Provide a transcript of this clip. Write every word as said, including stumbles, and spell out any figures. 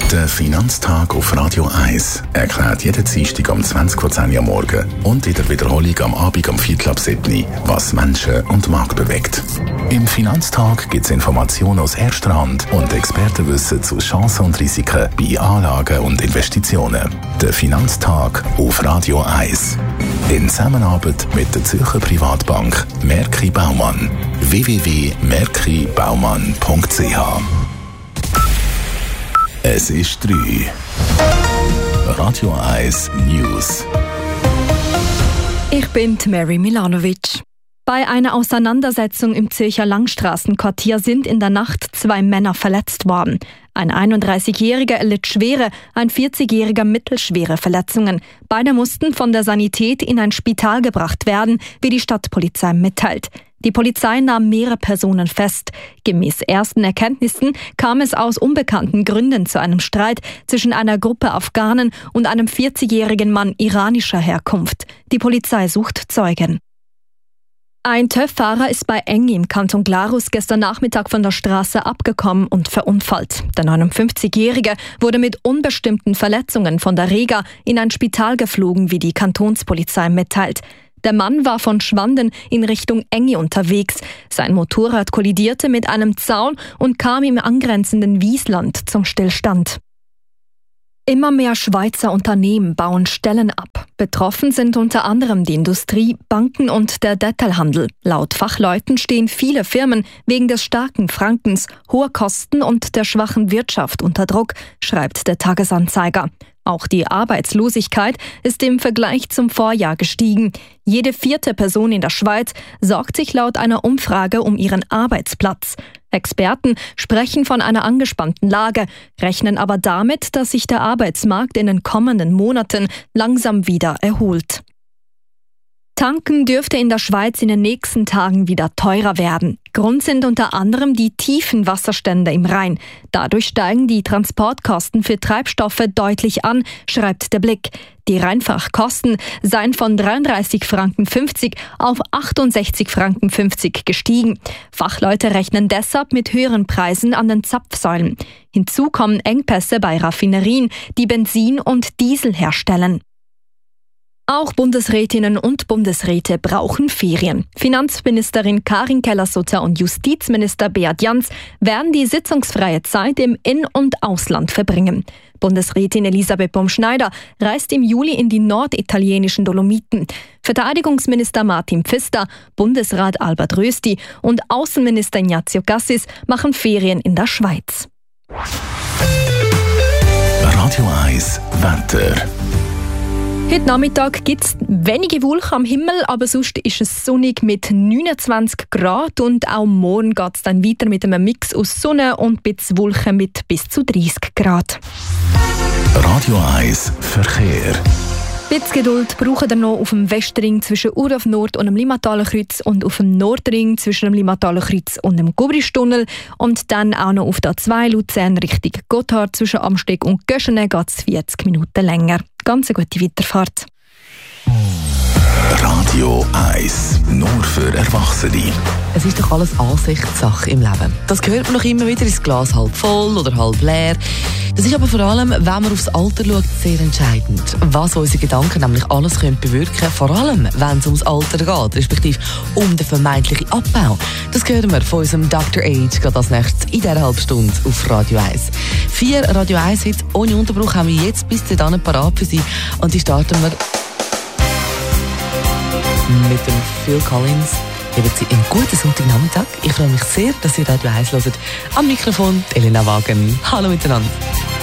Der Finanztag auf Radio eins erklärt jeden Dienstag um zwanzig vor zehn Uhr morgen und in der Wiederholung am Abend um Viertel ab sieben, was Menschen und Markt bewegt. Im Finanztag gibt es Informationen aus erster Hand und Expertenwissen zu Chancen und Risiken bei Anlagen und Investitionen. Der Finanztag auf Radio eins. In Zusammenarbeit mit der Zürcher Privatbank Merki Baumann. w w w punkt merki baumann punkt c h. Es ist drei. Radio eins News. Ich bin Mary Milanovic. Bei einer Auseinandersetzung im Zürcher Langstraßenquartier sind in der Nacht zwei Männer verletzt worden. Ein einunddreißigjähriger erlitt schwere, ein vierzigjähriger mittelschwere Verletzungen. Beide mussten von der Sanität in ein Spital gebracht werden, wie die Stadtpolizei mitteilt. Die Polizei nahm mehrere Personen fest. Gemäß ersten Erkenntnissen kam es aus unbekannten Gründen zu einem Streit zwischen einer Gruppe Afghanen und einem vierzigjährigen Mann iranischer Herkunft. Die Polizei sucht Zeugen. Ein TÜV-Fahrer ist bei Engi im Kanton Glarus gestern Nachmittag von der Straße abgekommen und verunfallt. Der neunundfünfzigjährige wurde mit unbestimmten Verletzungen von der Rega in ein Spital geflogen, wie die Kantonspolizei mitteilt. Der Mann war von Schwanden in Richtung Engi unterwegs. Sein Motorrad kollidierte mit einem Zaun und kam im angrenzenden Wiesland zum Stillstand. Immer mehr Schweizer Unternehmen bauen Stellen ab. Betroffen sind unter anderem die Industrie, Banken und der Detailhandel. Laut Fachleuten stehen viele Firmen wegen des starken Frankens, hoher Kosten und der schwachen Wirtschaft unter Druck, schreibt der Tagesanzeiger. Auch die Arbeitslosigkeit ist im Vergleich zum Vorjahr gestiegen. Jede vierte Person in der Schweiz sorgt sich laut einer Umfrage um ihren Arbeitsplatz. Experten sprechen von einer angespannten Lage, rechnen aber damit, dass sich der Arbeitsmarkt in den kommenden Monaten langsam wieder erholt. Tanken dürfte in der Schweiz in den nächsten Tagen wieder teurer werden. Grund sind unter anderem die tiefen Wasserstände im Rhein. Dadurch steigen die Transportkosten für Treibstoffe deutlich an, schreibt der Blick. Die Rheinfachkosten seien von dreiunddreißig Franken fünfzig auf achtundsechzig Franken fünfzig gestiegen. Fachleute rechnen deshalb mit höheren Preisen an den Zapfsäulen. Hinzu kommen Engpässe bei Raffinerien, die Benzin und Diesel herstellen. Auch Bundesrätinnen und Bundesräte brauchen Ferien. Finanzministerin Karin Keller-Sutter und Justizminister Beat Jans werden die sitzungsfreie Zeit im In- und Ausland verbringen. Bundesrätin Elisabeth Baumschneider reist im Juli in die norditalienischen Dolomiten. Verteidigungsminister Martin Pfister, Bundesrat Albert Rösti und Außenminister Ignazio Cassis machen Ferien in der Schweiz. Radio eins Wetter. Heute Nachmittag gibt es wenige Wolken am Himmel, aber sonst ist es sonnig mit neunundzwanzig Grad und auch morgen geht es dann weiter mit einem Mix aus Sonne und ein bisschen Wolken mit bis zu dreißig Grad. Radio eins Verkehr. Ein bisschen Geduld braucht ihr noch auf dem Westring zwischen Urdorf Nord und dem Limmataler Kreuz und auf dem Nordring zwischen dem Limmataler Kreuz und dem Gubristunnel und dann auch noch auf der A zwei Luzern Richtung Gotthard zwischen Amsteg und Göschene geht es vierzig Minuten länger. Ganz eine gute Weiterfahrt. Radio eins, nur für Erwachsene. Es ist doch alles Ansichtssache im Leben. Das hört man noch immer wieder, ins Glas halb voll oder halb leer. Das ist aber vor allem, wenn man aufs Alter schaut, sehr entscheidend. Was unsere Gedanken nämlich alles können bewirken, vor allem wenn es ums Alter geht, respektive um den vermeintlichen Abbau. Das hören wir von unserem Doktor Age gerade als nächstes in dieser halben Stunde auf Radio eins. Vier Radio eins Hits ohne Unterbruch haben wir jetzt bis dahin parat für Sie und die starten wir mit dem Phil Collins. Haben Sie einen guten Sonntagnachmittag. Ich freue mich sehr, dass Sie Radio eins hören. Am Mikrofon Elena Wagen. Hallo miteinander.